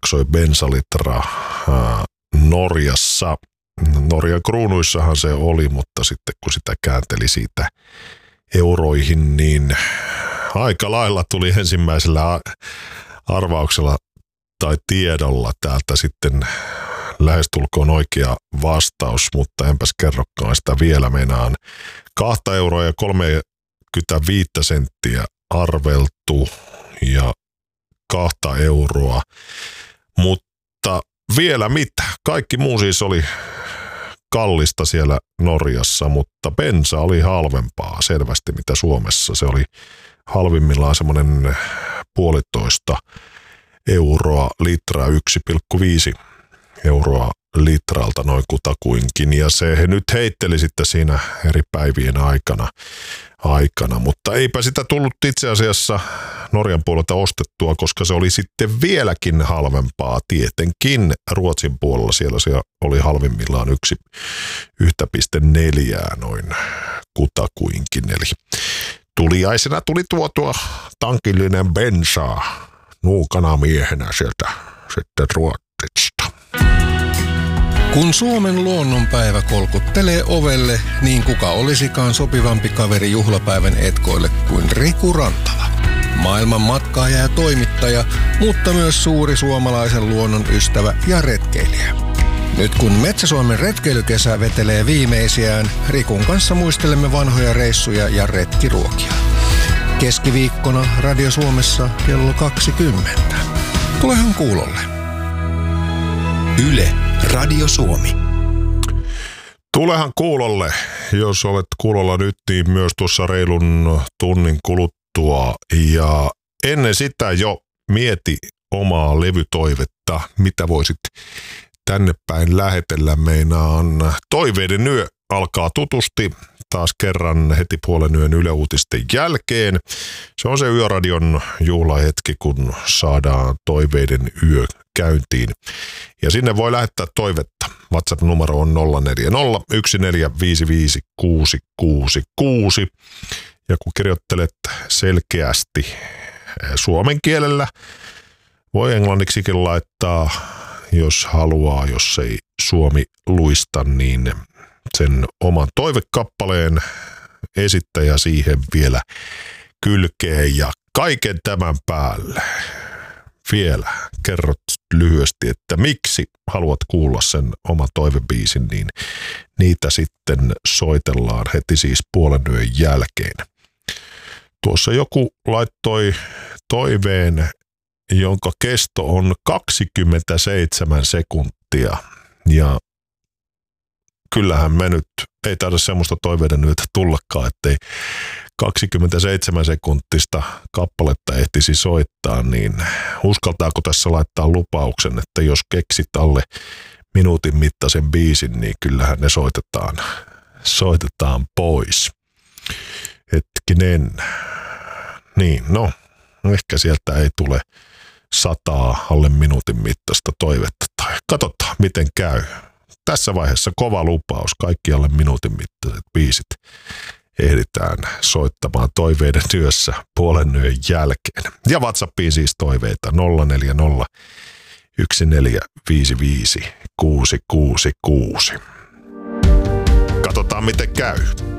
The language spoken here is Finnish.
maksoi bensalitra Norjassa. Norjan kruunuissahan se oli, mutta sitten kun sitä käänteli siitä euroihin, niin aika lailla tuli ensimmäisellä arvauksella tai tiedolla täältä sitten lähestulkoon oikea vastaus, mutta enpäs kerrokaan sitä vielä. Meinaan 2 euroa ja 35 senttiä arveltu ja 2 euroa, mutta vielä mitä. Kaikki muu siis oli kallista siellä Norjassa, mutta bensa oli halvempaa selvästi mitä Suomessa. Se oli halvimmillaan semmoinen 1,5 euroa litra, 1,5 euroa litralta noin kutakuinkin. Ja se nyt heitteli sitten siinä eri päivien aikana, mutta eipä sitä tullut itse asiassa Norjan puolelta ostettua, koska se oli sitten vieläkin halvempaa tietenkin Ruotsin puolella. Siellä se oli halvimmillaan 1,4 noin kutakuinkin. Eli tuliaisena tuli tuotua tankillinen bensaa nuukana miehenä sieltä sitten Ruotsista. Kun Suomen luonnonpäivä kolkuttelee ovelle, niin kuka olisikaan sopivampi kaveri juhlapäivän etkoille kuin Riku Rantala. Maailman matkaaja ja toimittaja, mutta myös suuri suomalaisen luonnon ystävä ja retkeilijä. Nyt kun Metsä-Suomen retkeilykesä vetelee viimeisiään, Rikun kanssa muistelemme vanhoja reissuja ja retkiruokia. Keskiviikkona Radio Suomessa kello 20. Tulehan kuulolle. Yle Radio Suomi. Tulehan kuulolle, jos olet kuulolla nyt, niin myös tuossa reilun tunnin kuluttua. Ja ennen sitä jo mieti omaa levytoivetta, mitä voisit tänne päin lähetellä. Meinaan Toiveiden yö alkaa tutusti taas kerran heti 5:30 Yle Uutisten jälkeen. Se on se Yöradion juhlahetki, kun saadaan Toiveiden yö käyntiin. Ja sinne voi lähettää toivetta. WhatsApp-numero on 040 1455 666. Ja kun kirjoittelet selkeästi suomen kielellä, voi englanniksikin laittaa, jos haluaa, jos ei suomi luista, niin sen oman toivekappaleen esittäjä siihen vielä kylkee. Ja kaiken tämän päälle vielä kerrot lyhyesti, että miksi haluat kuulla sen oman toivebiisin, niin niitä sitten soitellaan heti siis 5:30 jälkeen. Tuossa joku laittoi toiveen, jonka kesto on 27 sekuntia. Ja kyllähän me nyt ei taida semmoista toiveiden yötä tullakaan, ettei 27 sekuntista kappaletta ehtisi soittaa, niin uskaltaako tässä laittaa lupauksen, että jos keksit alle minuutin mittaisen biisin, niin kyllähän ne soitetaan pois. Hetkinen. Niin, no, ehkä sieltä ei tule 100 alle minuutin mittaista toivetta. Tai katsotaan, miten käy. Tässä vaiheessa kova lupaus, kaikki alle minuutin mittaiset biisit ehditään soittamaan Toiveiden työssä 5:30 jälkeen. Ja WhatsAppiin siis toiveita 040 1455 666. Katsotaan miten käy.